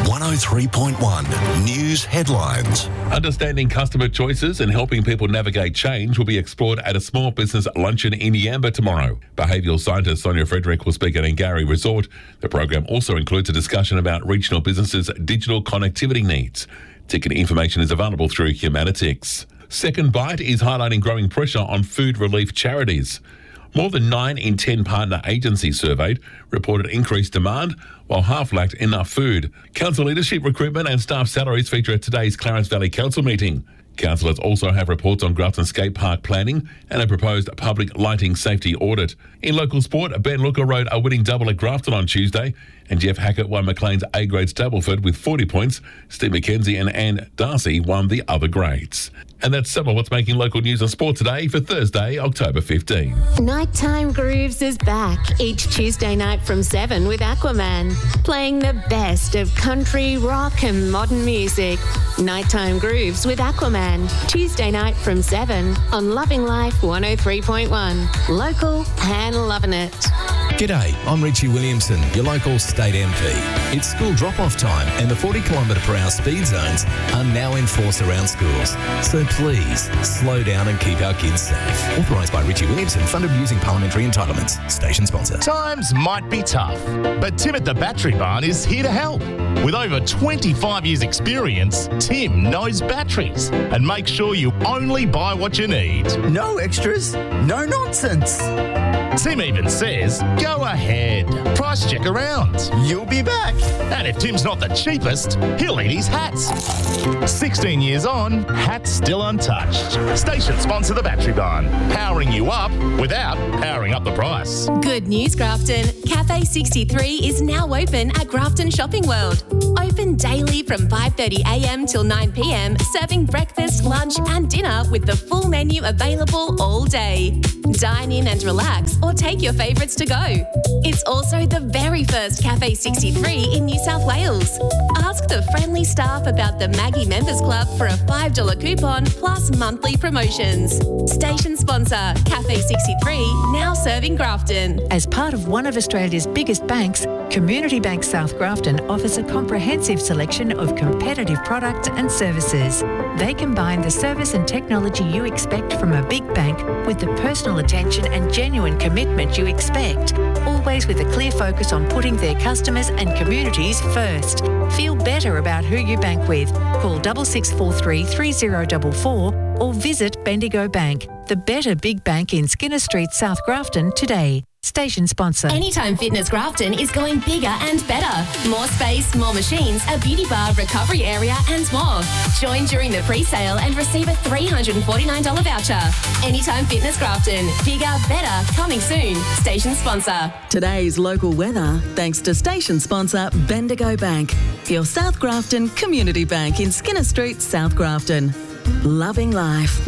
103.1 News Headlines. Understanding customer choices and helping people navigate change will be explored at a small business luncheon in Yamba tomorrow. Behavioural scientist Sonia Frederick will speak at Ngari Resort. The program also includes a discussion about regional businesses' digital connectivity needs. Ticket information is available through Humanitics. Second Bite is highlighting growing pressure on food relief charities. More than 9 in 10 partner agencies surveyed reported increased demand, while half lacked enough food. Council leadership, recruitment and staff salaries feature at today's Clarence Valley Council meeting. Councillors also have reports on Grafton Skate Park planning and a proposed public lighting safety audit. In local sport, Ben Looker rode a winning double at Grafton on Tuesday, and Jeff Hackett won Maclean's A-grade Stableford with 40 points. Steve McKenzie and Anne Darcy won the other grades. And that's some of what's making local news and sport today for Thursday, October 15. Nighttime Grooves is back each Tuesday night from 7 with Aquaman, playing the best of country, rock and modern music. Nighttime Grooves with Aquaman, Tuesday night from 7 on Loving Life 103.1. Local and loving it. G'day, I'm Richie Williamson, your local state MP. It's school drop-off time and the 40km/h speed zones are now enforced around schools. So please, slow down and keep our kids safe. Authorised by Richie Williamson, funded using parliamentary entitlements. Station sponsor. Times might be tough, but Tim at the Battery Barn is here to help. With over 25 years experience, Tim knows batteries and makes sure you only buy what you need. No extras, no nonsense. Tim even says, go ahead, price check around. You'll be back. And if Tim's not the cheapest, he'll eat his hats. 16 years on, hats still untouched. Station sponsor the Battery Barn, powering you up without powering up the price. Good news, Grafton. Cafe 63 is now open at Grafton Shopping World. Open daily from 5:30am till 9pm, serving breakfast, lunch and dinner with the full menu available all day. Dine in and relax or take your favourites to go. It's also the very first Cafe 63 in New South Wales. Ask the friendly staff about the Maggie Members Club for a $5 coupon plus monthly promotions. Station sponsor, Cafe 63, now serving Grafton. As part of one of Australia's biggest banks, Community Bank South Grafton offers a comprehensive selection of competitive products and services. They combine the service and technology you expect from a big bank with the personal attention and genuine commitment you expect, always with a clear focus on putting their customers and communities first. Feel better about who you bank with. Call 6643 3044 or visit Bendigo Bank, the better big bank in Skinner Street, South Grafton today. Station sponsor. Anytime Fitness Grafton is going bigger and better. More space, more machines, a beauty bar, recovery area and more. Join during the pre-sale and receive a $349 voucher. Anytime Fitness Grafton. Bigger, better, coming soon. Station sponsor. Today's local weather thanks to station sponsor Bendigo Bank, your South Grafton community bank in Skinner Street, South Grafton. Loving Life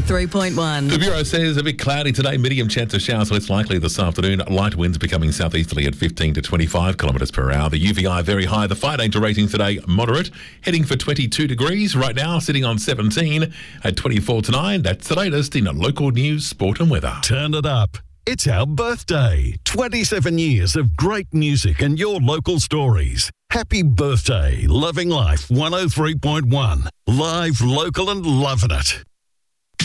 103.1. The Bureau says a bit cloudy today, medium chance of showers less likely this afternoon. Light winds becoming southeasterly at 15 to 25 kilometres per hour. The UVI very high. The fire danger rating today moderate, heading for 22 degrees. Right now sitting on 17 at 24 to 9. That's the latest in local news, sport and weather. Turn it up. It's our birthday. 27 years of great music and your local stories. Happy birthday, Loving Life 103.1. Live, local and loving it.